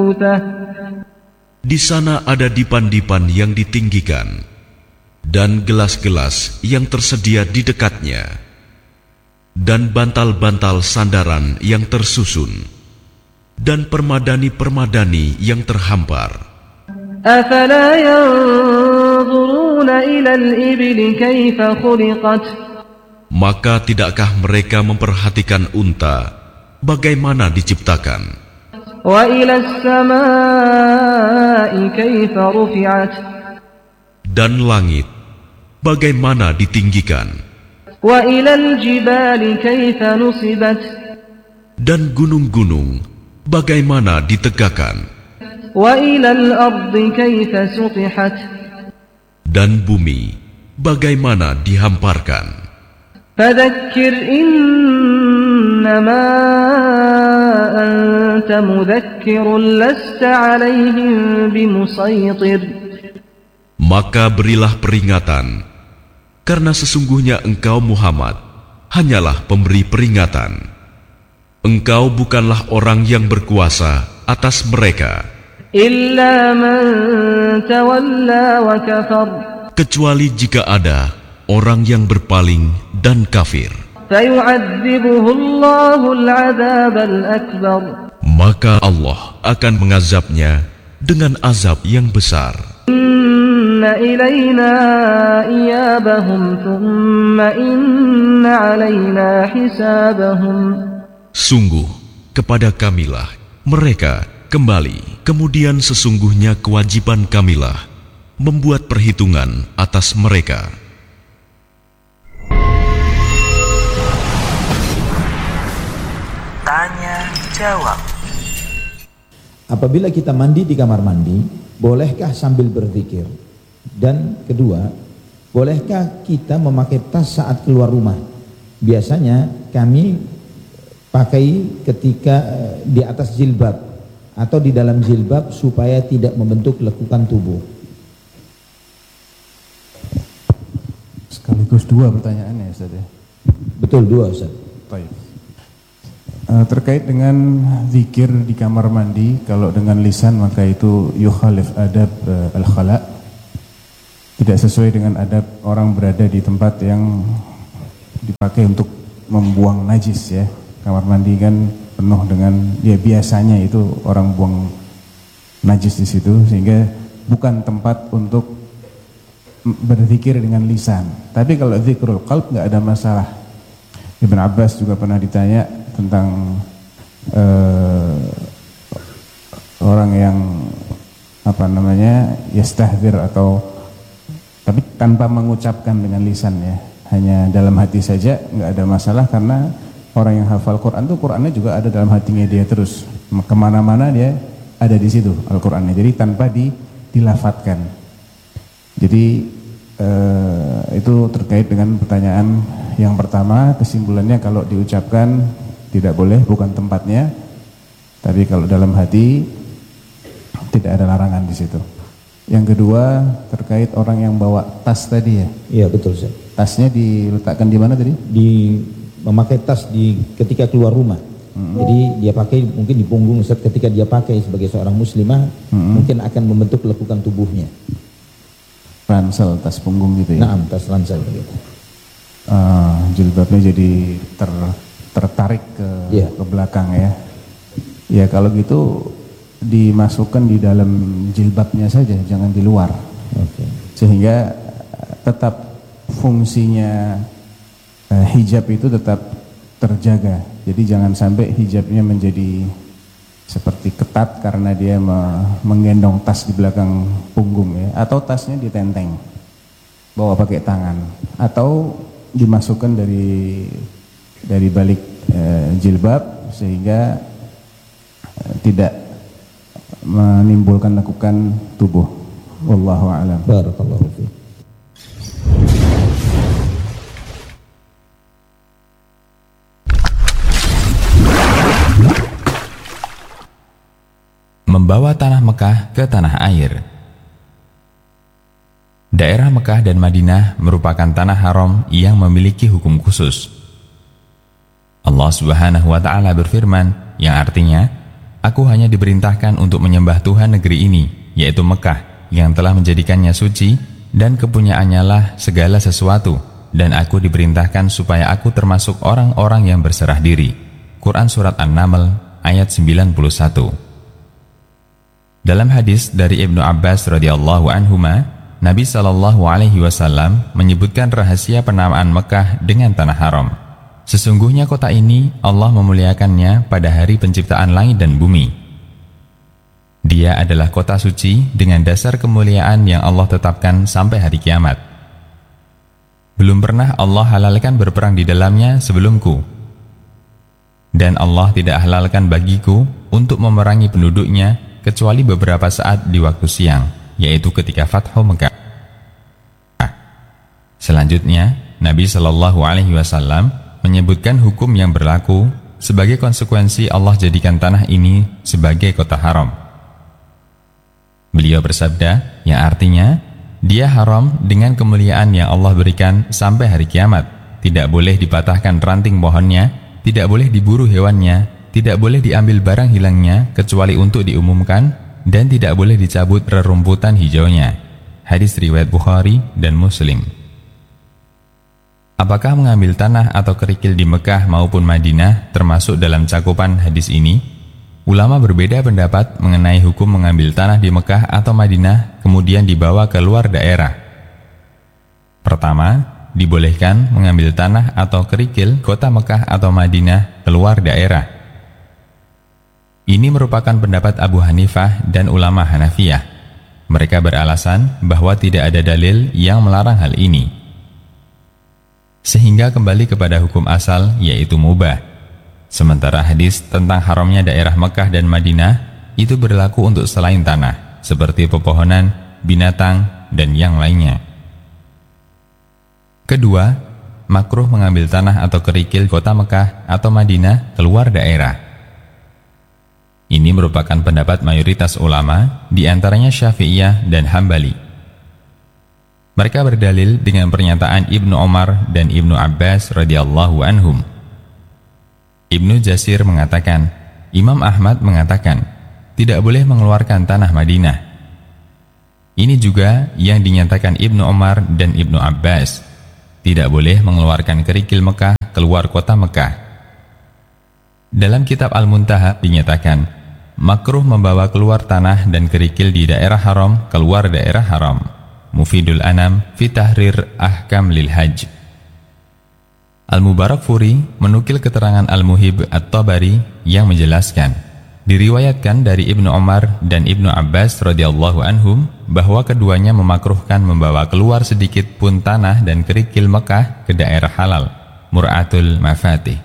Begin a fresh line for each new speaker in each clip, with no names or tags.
مبثوثة.
Di sana ada dipan-dipan yang ditinggikan dan gelas-gelas yang tersedia di dekatnya dan bantal-bantal sandaran yang tersusun dan permadani-permadani yang terhampar.
أفلا ينظرون إلى الإبل كيف خلقت.
Maka tidakkah mereka memperhatikan unta bagaimana diciptakan?
وإلى السماء كيف رفعت.
Dan langit bagaimana ditinggikan?
وإلى الجبال كيف نصبت.
Dan gunung-gunung bagaimana ditegakkan?
وإلى الأرض كيف سطحت.
Dan bumi bagaimana dihamparkan?
فذكر إنما أنت مذكر لست عليهم بمسيطر.
Maka berilah peringatan, karena sesungguhnya engkau Muhammad hanyalah pemberi peringatan. Engkau bukanlah orang yang berkuasa atas mereka,
إلا من تولى وكفر.
kecuali jika ada orang yang berpaling dan kafir.
فيعذبه الله العذاب الأكبر.
Maka Allah akan mengazabnya dengan azab yang besar.
إن إلينا إيابهم ثم إن علينا حسابهم.
Sungguh kepada kamilah mereka kembali, kemudian sesungguhnya kewajiban kamilah membuat perhitungan atas mereka.
Tanya jawab.
Apabila kita mandi di kamar mandi, bolehkah sambil berzikir? Dan kedua, bolehkah kita memakai tas saat keluar rumah? Biasanya kami pakai ketika di atas jilbab atau di dalam jilbab supaya tidak membentuk lekukan tubuh.
Sekaligus dua pertanyaannya, Ustaz ya?
Betul, dua, Ustaz.
Baik. Terkait dengan zikir di kamar mandi, kalau dengan lisan maka itu yukhalif adab al-khala, tidak sesuai dengan adab orang berada di tempat yang dipakai untuk membuang najis ya. Kamar mandi kan penuh dengan, ya biasanya itu orang buang najis di situ, sehingga bukan tempat untuk berzikir dengan lisan. Tapi kalau zikrul qalb nggak ada masalah. Ibn Abbas juga pernah ditanya tentang orang yang yastahdzir atau tapi tanpa mengucapkan dengan lisan ya, hanya dalam hati saja, nggak ada masalah, karena orang yang hafal Quran tuh Qurannya juga ada dalam hatinya dia terus, kemana-mana dia ada di situ Al-Qurannya, jadi tanpa dilafatkan. Jadi itu terkait dengan pertanyaan yang pertama. Kesimpulannya kalau diucapkan tidak boleh, bukan tempatnya. Tapi kalau dalam hati tidak ada larangan di situ. Yang kedua terkait orang yang bawa tas tadi ya.
Iya betul, Ustaz.
Tasnya diletakkan di mana tadi?
Memakai tas ketika keluar rumah. Jadi dia pakai mungkin di punggung, Ustaz, ketika dia pakai sebagai seorang muslimah, mungkin akan membentuk lekukan tubuhnya.
Ransel, tas punggung gitu ya?
Naam, tas ransel begitu.
Jilbabnya jadi tertarik ke belakang ya. Ya kalau gitu dimasukkan di dalam jilbabnya saja, jangan di luar.
Okay.
Sehingga tetap fungsinya hijab itu tetap terjaga. Jadi jangan sampai hijabnya menjadi seperti ketat karena dia menggendong tas di belakang punggung ya, atau tasnya ditenteng bawa pakai tangan, atau dimasukkan dari balik jilbab sehingga tidak menimbulkan lekukan tubuh. Wallahu a'lam.
Barakallahu fiik.
Membawa tanah Mekah ke tanah air. Daerah Mekah dan Madinah merupakan tanah haram yang memiliki hukum khusus. Allah Subhanahu wa taala berfirman, yang artinya, aku hanya diperintahkan untuk menyembah Tuhan negeri ini, yaitu Mekah, yang telah menjadikannya suci, dan kepunyaannya lah segala sesuatu, dan aku diperintahkan supaya aku termasuk orang-orang yang berserah diri. Quran Surat An-Naml ayat 91. Dalam hadis dari Ibnu Abbas radhiyallahu anhuma, Nabi SAW menyebutkan rahasia penamaan Mekah dengan tanah haram. Sesungguhnya kota ini Allah memuliakannya pada hari penciptaan langit dan bumi. Dia adalah kota suci dengan dasar kemuliaan yang Allah tetapkan sampai hari kiamat. Belum pernah Allah halalkan berperang di dalamnya sebelumku. Dan Allah tidak halalkan bagiku untuk memerangi penduduknya kecuali beberapa saat di waktu siang, yaitu ketika Fathu Mekah. Selanjutnya, Nabi SAW menyebutkan hukum yang berlaku sebagai konsekuensi Allah jadikan tanah ini sebagai kota haram. Beliau bersabda, yang artinya, dia haram dengan kemuliaan yang Allah berikan sampai hari kiamat. Tidak boleh dipatahkan ranting pohonnya, tidak boleh diburu hewannya, tidak boleh diambil barang hilangnya kecuali untuk diumumkan, dan tidak boleh dicabut rerumputan hijaunya. Hadis riwayat Bukhari dan Muslim. Apakah mengambil tanah atau kerikil di Mekah maupun Madinah termasuk dalam cakupan hadis ini? Ulama berbeda pendapat mengenai hukum mengambil tanah di Mekah atau Madinah kemudian dibawa ke luar daerah. Pertama, dibolehkan mengambil tanah atau kerikil kota Mekah atau Madinah keluar daerah. Ini merupakan pendapat Abu Hanifah dan ulama Hanafiyah. Mereka beralasan bahwa tidak ada dalil yang melarang hal ini. Sehingga kembali kepada hukum asal, yaitu mubah. Sementara hadis tentang haramnya daerah Mekah dan Madinah itu berlaku untuk selain tanah, seperti pepohonan, binatang, dan yang lainnya. Kedua, makruh mengambil tanah atau kerikil kota Mekah atau Madinah keluar daerah. Ini merupakan pendapat mayoritas ulama, di antaranya Syafi'iyah dan Hambali. Mereka berdalil dengan pernyataan Ibnu Umar dan Ibnu Abbas radhiyallahu anhum. Ibnu Jasir mengatakan, Imam Ahmad mengatakan, tidak boleh mengeluarkan tanah Madinah. Ini juga yang dinyatakan Ibnu Umar dan Ibnu Abbas. Tidak boleh mengeluarkan kerikil Mekah keluar kota Mekah. Dalam kitab Al-Muntaha dinyatakan, makruh membawa keluar tanah dan kerikil di daerah haram keluar daerah haram. Mufidul Anam fi Tahrir Ahkam lil Hajj. Al-Mubarakfuri menukil keterangan Al-Muhib At-Tabari yang menjelaskan, diriwayatkan dari Ibnu Umar dan Ibnu Abbas radhiyallahu anhum bahwa keduanya memakruhkan membawa keluar sedikit pun tanah dan kerikil Mekah ke daerah halal. Mur'atul Mafatih.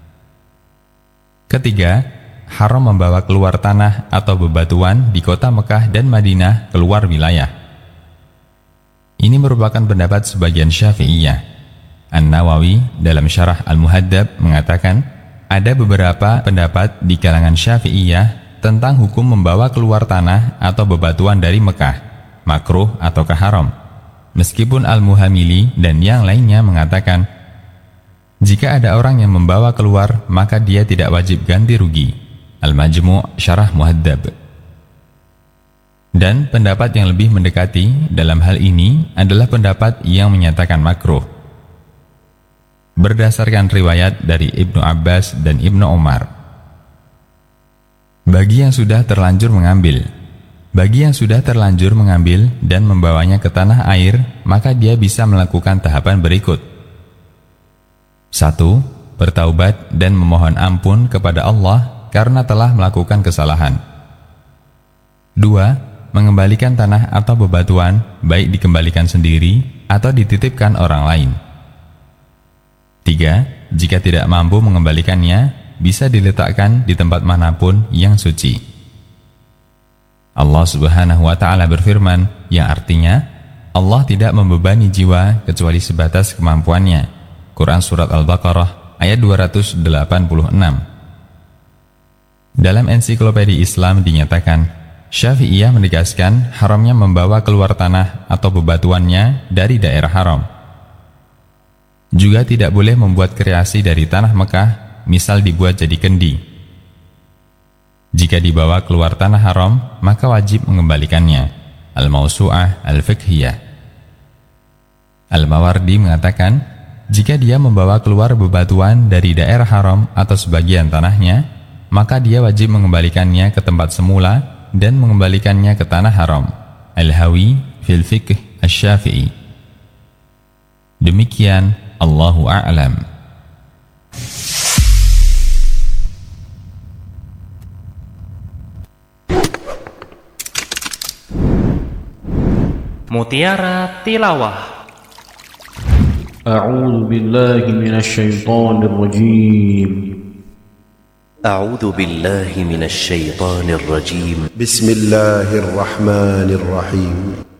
Ketiga, haram membawa keluar tanah atau bebatuan di kota Mekah dan Madinah keluar wilayah. Ini merupakan pendapat sebagian Syafi'iyah. An-Nawawi dalam Syarah Al-Muhaddab mengatakan, ada beberapa pendapat di kalangan Syafi'iyah tentang hukum membawa keluar tanah atau bebatuan dari Mekah, makruh ataukah haram. Meskipun Al-Muhamili dan yang lainnya mengatakan, jika ada orang yang membawa keluar, maka dia tidak wajib ganti rugi. Al-Majmu' Syarah Muhaddab. Dan pendapat yang lebih mendekati dalam hal ini adalah pendapat yang menyatakan makruh. Berdasarkan riwayat dari Ibnu Abbas dan Ibnu Umar. Bagi yang sudah terlanjur mengambil dan membawanya ke tanah air, maka dia bisa melakukan tahapan berikut. 1. Bertaubat dan memohon ampun kepada Allah karena telah melakukan kesalahan. 2. Mengembalikan tanah atau bebatuan, baik dikembalikan sendiri atau dititipkan orang lain. 3. Jika tidak mampu mengembalikannya, bisa diletakkan di tempat manapun yang suci. Allah Subhanahu wa Ta'ala berfirman, yang artinya Allah tidak membebani jiwa kecuali sebatas kemampuannya. Quran Surat Al-Baqarah ayat 286. Dalam ensiklopedia Islam dinyatakan, Syafi'iyah menegaskan haramnya membawa keluar tanah atau bebatuannya dari daerah haram. Juga tidak boleh membuat kreasi dari tanah Mekah, misal dibuat jadi kendi. Jika dibawa keluar tanah haram, maka wajib mengembalikannya. Al-Mawsu'ah Al-Fiqhiyah. Al-Mawardi mengatakan, jika dia membawa keluar bebatuan dari daerah haram atau sebagian tanahnya, maka dia wajib mengembalikannya ke tempat semula dan mengembalikannya ke tanah haram. Al-Hawi fil Fiqh Asy-Syafi'i. Demikian, Allahu a'lam.
Mutiara Tilawah.
أعوذ بالله من الشيطان الرجيم
أعوذ بالله من الشيطان الرجيم
بسم الله الرحمن الرحيم